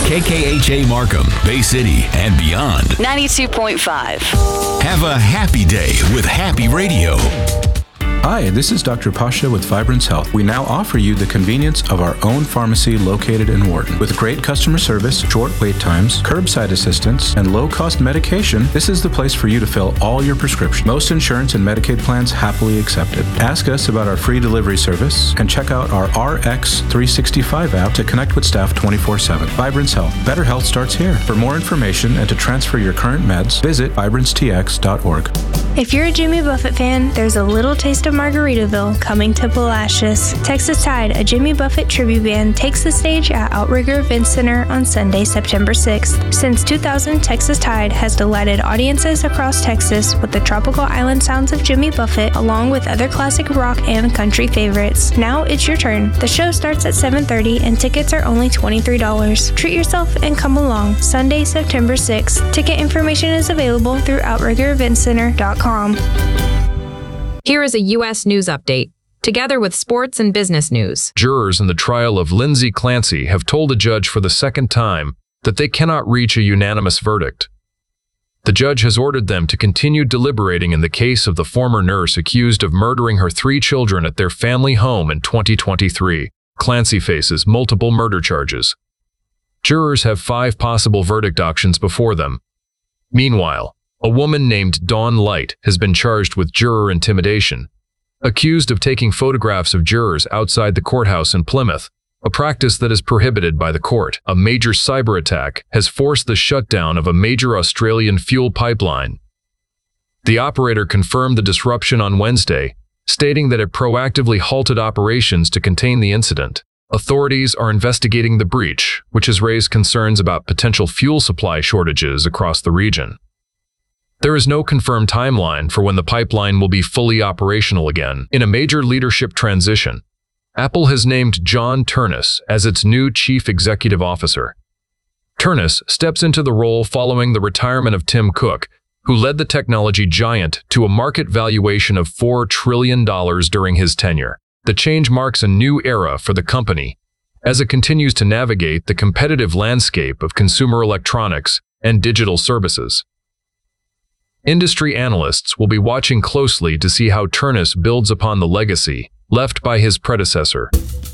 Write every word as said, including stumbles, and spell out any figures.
K K H A Markham, Bay City, and beyond. ninety-two point five. Have a happy day with Happy Radio. Hi, this is Doctor Pasha with Vibrance Health. We now offer you the convenience of our own pharmacy located in Wharton. With great customer service, short wait times, curbside assistance, and low-cost medication, this is the place for you to fill all your prescriptions. Most insurance and Medicaid plans happily accepted. Ask us about our free delivery service and check out our R X three sixty-five app to connect with staff twenty-four seven. Vibrance Health. Better health starts here. For more information and to transfer your current meds, visit vibrance t x dot org. If you're a Jimmy Buffett fan, there's a little taste of Margaritaville coming to Palacios. Texas Tide, a Jimmy Buffett tribute band, takes the stage at Outrigger Event Center on Sunday, September sixth. Since two thousand, Texas Tide has delighted audiences across Texas with the tropical island sounds of Jimmy Buffett, along with other classic rock and country favorites. Now it's your turn. The show starts at seven thirty and tickets are only twenty-three dollars. Treat yourself and come along. Sunday, September sixth. Ticket information is available through outrigger event center dot com. Here is a U S news update, together with sports and business news. Jurors in the trial of Lindsay Clancy have told a judge for the second time that they cannot reach a unanimous verdict. The judge has ordered them to continue deliberating in the case of the former nurse accused of murdering her three children at their family home in twenty twenty-three. Clancy faces multiple murder charges. Jurors have five possible verdict options before them. Meanwhile, a woman named Dawn Light has been charged with juror intimidation, accused of taking photographs of jurors outside the courthouse in Plymouth, a practice that is prohibited by the court. A major cyber attack has forced the shutdown of a major Australian fuel pipeline. The operator confirmed the disruption on Wednesday, stating that it proactively halted operations to contain the incident. Authorities are investigating the breach, which has raised concerns about potential fuel supply shortages across the region. There is no confirmed timeline for when the pipeline will be fully operational again. In a major leadership transition, Apple has named John Ternus as its new chief executive officer. Ternus steps into the role following the retirement of Tim Cook, who led the technology giant to a market valuation of four trillion dollars during his tenure. The change marks a new era for the company, as it continues to navigate the competitive landscape of consumer electronics and digital services. Industry analysts will be watching closely to see how Ternus builds upon the legacy left by his predecessor.